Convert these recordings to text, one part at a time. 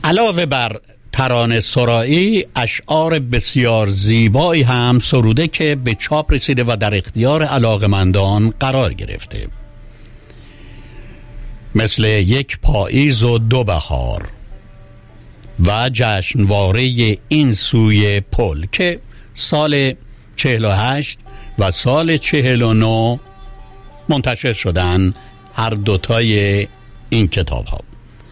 علاوه بر ترانه سرایی، اشعار بسیار زیبایی هم سروده که به چاپ رسیده و در اختیار علاقمندان قرار گرفته، مثل یک پاییز و دو بهار و جشنواره این سوی پل که سال 48 و سال 49 منتشر شدن هر دوتای این کتاب ها.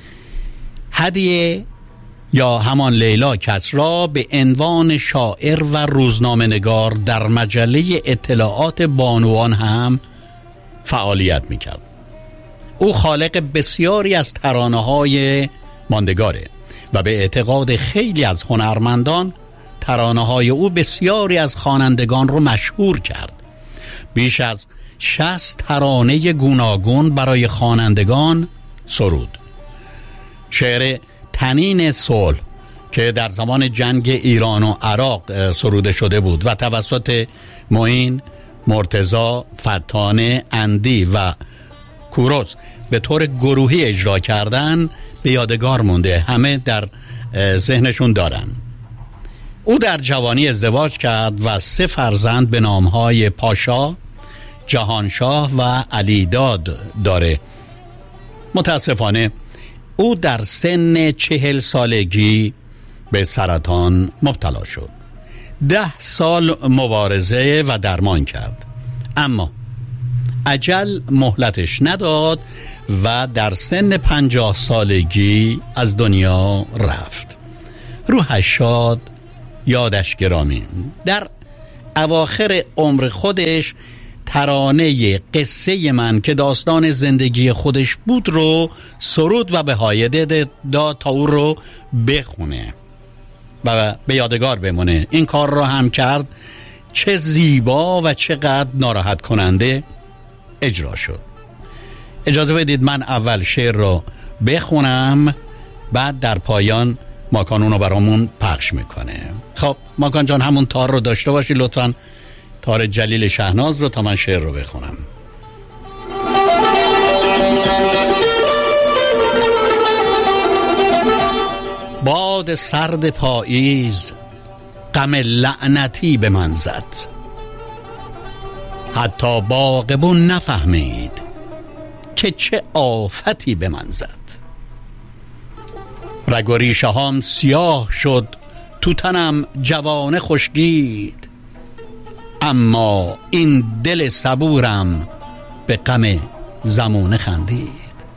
هدیه یا همان لیلا کسری به عنوان شاعر و روزنامه نگار در مجله اطلاعات بانوان هم فعالیت میکرد. او خالق بسیاری از ترانه‌های ماندگاره و به اعتقاد خیلی از هنرمندان ترانه‌های او بسیاری از خوانندگان رو مشهور کرد. بیش از 60 ترانه گوناگون برای خوانندگان سرود. شعر تنین صلح که در زمان جنگ ایران و عراق سروده شده بود و توسط معین، مرتضی، فتانه، اندی و کوروش به طور گروهی اجرا کردن به یادگار مونده، همه در ذهنشون دارن. او در جوانی ازدواج کرد و 3 فرزند به نامهای پاشا، جهانشاه و علیداد داره. متاسفانه او در سن 40 سالگی به سرطان مبتلا شد. 10 سال مبارزه و درمان کرد، اما اجل مهلتش نداد و در سن 50 سالگی از دنیا رفت. روحش شاد، یادش گرامی. در اواخر عمر خودش ترانه قصه من که داستان زندگی خودش بود رو سرود و به هایده داد تا او رو بخونه و به یادگار بمونه. این کار رو هم کرد. چه زیبا و چقدر ناراحت کننده اجرا شد. اجازه بدید من اول شعر رو بخونم، بعد در پایان ماکان اونو برامون پخش میکنه. خب ماکان جان همون تار رو داشته باشی لطفاً، تار جلیل شهناز رو، تا من شعر رو بخونم. باد سرد پاییز غم لعنتی به من زد، حتی باغبون نفهمید که چه آفتی به من زد. رگ و ریشه هام سیاه شد، تو تنم جوانه خشکید، اما این دل صبورم به غم زمانه خندید.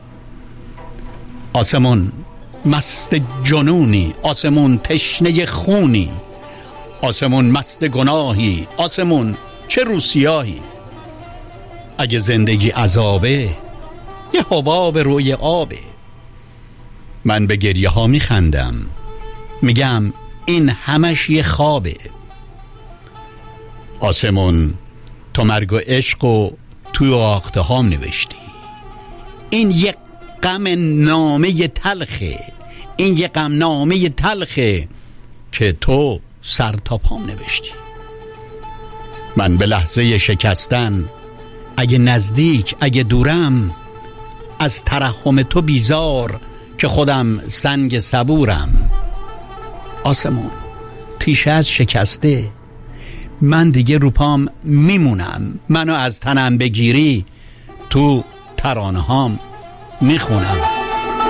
آسمون مست جنونی، آسمون تشنه خونی، آسمون مست گناهی، آسمون چه روسیاهی. اگه زندگی عذابه، یه حباب روی آبه. من به گریه ها میخندم، میگم این همش یه خوابه. آسمون تو مرگ و عشق و توی آخته هام نوشتی، این یه غم نامه تلخه، این یه غم نامه تلخه که تو سر تا پام نوشتی. من به لحظه شکستن، اگه نزدیک اگه دورم، از ترحم تو بیزار که خودم سنگ صبورم. آسمون تیشه از شکسته، من دیگه رو پام میمونم. منو از تنم بگیری، تو ترانه هام میخونم.